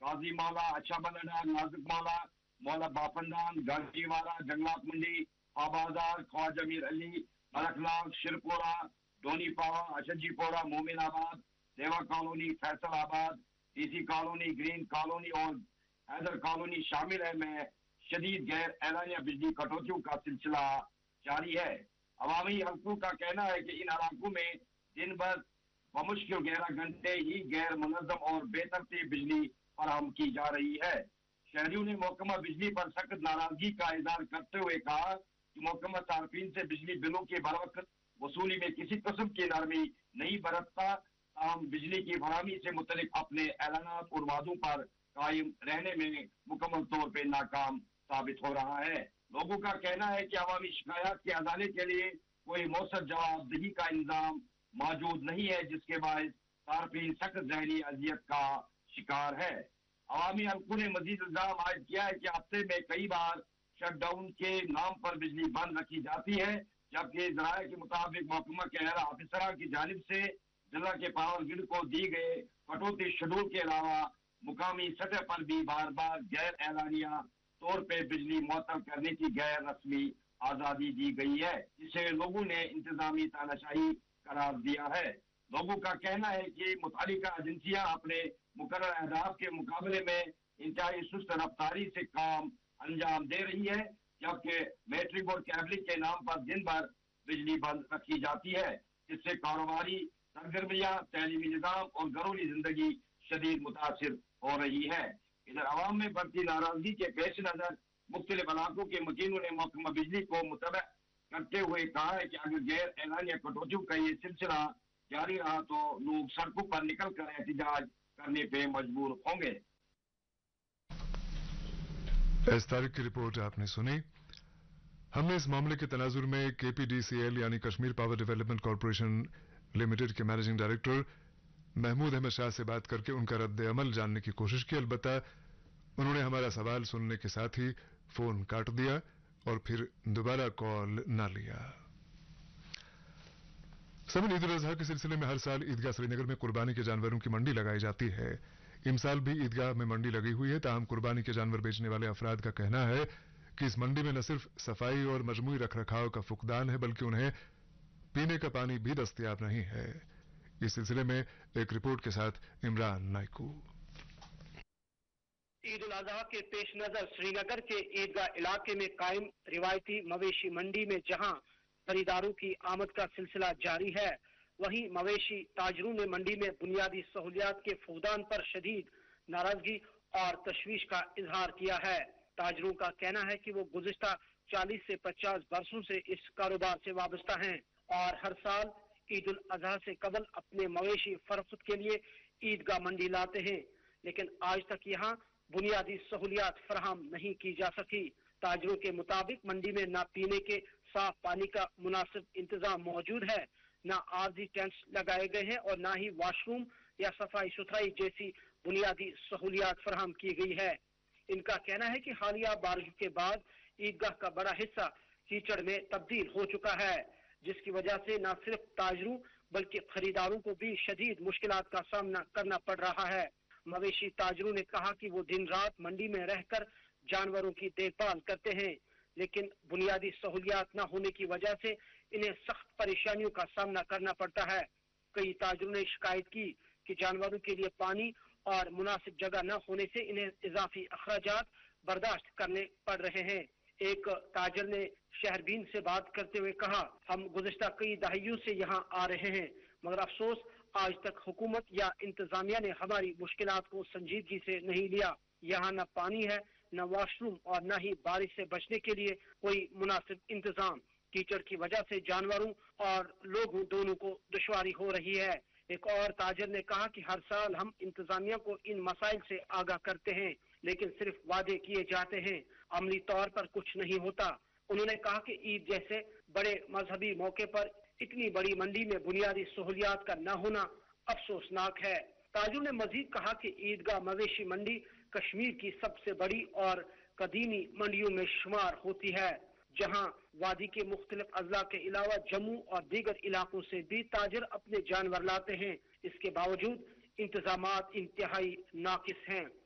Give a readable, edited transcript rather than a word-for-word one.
काजी मौला, अच्छा बलडा, नाजुक मौला, मौला बाफंदान, गांधीवाला, जंगलात मंडी, आबाजार, ख्वाजा मीर अली, मलकनाग, शिरपोरा, डोनी पावा, अशजीपोरा, मोमिनाबाद, देवा colony, Faisalabad, DC colony, green colony और हैदर कॉलोनी शामिल है में शदीद गैर एलानिया बिजली कटौतियों का सिलसिला जारी है। अवामी हलकों का कहना है कि इन इलाकों में दिन भर बमुश्किल 11 घंटे ही गैर मुनज़्ज़म और बेतरतीब बिजली फराहम की जा रही है। शहरियों ने महकमा बिजली पर सख्त नाराजगी का इजहार करते हुए कहा कि महकमा सार्फिन से बिजली बिलों के बरवक्त वसूली में किसी किस्म की नरमी नहीं बरतता, ताहम बिजली की फराहमी से मुतल्लिक अपने ऐलानात और वादों पर कायम रहने में मुकम्मल तौर पर नाकाम साबित हो रहा है। लोगों का कहना है कि अवामी शिकायत के अजाले के लिए कोई मौसर जवाबदेही का इंतजाम मौजूद नहीं है, जिसके बायस सार्फिन सख्त ज़हनी अजियत का शिकार है। अवामी हलकों ने मजीद इल्जाम आयद किया है कि हफ्ते में कई बार शटडाउन के नाम पर बिजली बंद रखी जाती है, जबकि ज़राए के मुताबिक महकमा के अहरा अफसरान की जानिब से जिला के पावर ग्रिड को दी गए कटौती शेड्यूल के अलावा मुकामी सतह पर भी बार बार गैर एलानिया तौर पर बिजली मुअत्तल करने की गैर रस्मी आज़ादी दी गई है, जिसे लोगों ने इंतजामी तानाशाही करार दिया है। लोगों का कहना है कि मुतालिका एजेंसियां अपने मुकर्रर अहदाफ के मुकाबले में इंतहाई सुस्त रफ्तारी से काम अंजाम दे रही है, जबकि मैट्रिक और कैबलिंग के नाम पर दिन भर बिजली बंद रखी जाती है, जिससे कारोबारी सरगर्मियां, तैलीमी निज़ाम और घरेलू जिंदगी शदीद मुतासिर हो रही है। इधर अवाम में बढ़ती नाराजगी के पेश नजर मुख्तलिफ इलाकों के मकीनों ने महकमा बिजली को मुतबा करते हुए कहा है कि अगर गैर एलानिया कटौतियों का ये सिलसिला जारी रहा तो लोग सड़कों पर निकल कर एहतजाज करने पे मजबूर होंगे। इस तारीख की रिपोर्ट आपने सुनी। हमने इस मामले के तनाजुर में KPDCL यानी Kashmir power development corporation limited के मैनेजिंग डायरेक्टर महमूद अहमद शाह से बात करके उनका रद्द अमल जानने की कोशिश की। अलबत्ता उन्होंने हमारा सवाल सुनने के साथ ही फोन काट दिया और फिर दोबारा कॉल न लिया। समन ईद उल अजहा के सिलसिले में हर साल ईदगाह श्रीनगर में कुर्बानी के जानवरों की मंडी लगाई जाती है। इस साल भी ईदगाह में मंडी लगी हुई है। ताहम कुर्बानी के जानवर बेचने वाले अफराद का कहना है कि इस मंडी में न सिर्फ सफाई और मजमूई रखरखाव का फुकदान है, बल्कि उन्हें पीने का पानी भी दस्तयाब नहीं है। इस सिलसिले में एक रिपोर्ट के साथ इमरान नाइकू। ईद उल अजहा के पेश नजर श्रीनगर के ईदगाह इलाके में कायम रिवायती मवेशी मंडी में जहां खरीदारों की आमद का सिलसिला जारी है, वहीं मवेशी ताजरों ने मंडी में बुनियादी सहूलियात के फुकदान पर शदीद नाराजगी और तशवीश का इजहार किया है। ताजरों का कहना है कि वो गुज़िश्ता 40 से 50 बरसों से इस कारोबार से वाबस्ता हैं और हर साल ईद उल अजहा से कबल अपने मवेशी फरोख्त के लिए ईदगाह मंडी लाते हैं, लेकिन आज तक यहाँ बुनियादी सहूलियात फराहम नहीं की जा सकी। ताजरों के मुताबिक मंडी में न पीने के साफ पानी का मुनासिब इंतजाम मौजूद है, न आरजी टैंक्स लगाए गए हैं और न ही वाशरूम या सफाई सुथराई जैसी बुनियादी सहूलियात फराहम की गई है। इनका कहना है कि हालिया बारिश के बाद ईदगाह का बड़ा हिस्सा कीचड़ में तब्दील हो चुका है, जिसकी वजह से न सिर्फ ताजरों बल्कि खरीदारों को भी शदीद मुश्किलात का सामना करना पड़ रहा है। मवेशी ताजरों ने कहा कि वो दिन रात मंडी में रहकर जानवरों की देखभाल करते हैं, लेकिन बुनियादी सहूलियात न होने की वजह से इन्हें सख्त परेशानियों का सामना करना पड़ता है। कई ताजरों ने शिकायत की कि जानवरों के लिए पानी और मुनासिब जगह न होने से इन्हें इजाफी अखराजात बर्दाश्त करने पड़ रहे हैं। एक ताजर ने शहरबीन से बात करते हुए कहा, हम गुज़िश्ता कई दहाइयों से यहाँ आ रहे हैं, मगर अफसोस आज तक हुकूमत या इंतजामिया ने हमारी मुश्किलात को संजीदगी से नहीं लिया। यहाँ न पानी है, न वॉशरूम और न ही बारिश से बचने के लिए कोई मुनासिब इंतजाम। कीचड़ की वजह से जानवरों और लोगों दोनों को दुश्वारी हो रही है। एक और ताजर ने कहा कि हर साल हम इंतजामिया को इन मसाइल से आगाह करते हैं, लेकिन सिर्फ वादे किए जाते हैं, अमली तौर पर कुछ नहीं होता। उन्होंने कहा कि ईद जैसे बड़े मजहबी मौके पर इतनी बड़ी मंडी में बुनियादी सहूलियात का न होना अफसोसनाक है। ताजर ने मजीद कहा कि ईदगाह मवेशी मंडी कश्मीर की सबसे बड़ी और कदीमी मंडियों में शुमार होती है, जहां वादी के मुख्तलिफ अजला के अलावा जम्मू और दीगर इलाकों से भी ताजर अपने जानवर लाते हैं। इसके बावजूद इंतजामात इंतहाई नाकिस हैं।